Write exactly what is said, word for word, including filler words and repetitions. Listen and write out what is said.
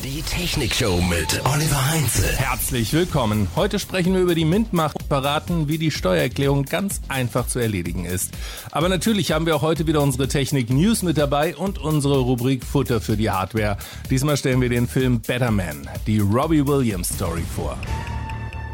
Die Technikshow mit Oliver Heinze. Herzlich willkommen. Heute sprechen wir über die Mintmacht und verraten, wie die Steuererklärung ganz einfach zu erledigen ist. Aber natürlich haben wir auch heute wieder unsere Technik-News mit dabei und unsere Rubrik Futter für die Hardware. Diesmal stellen wir den Film Better Man, die Robbie Williams Story vor.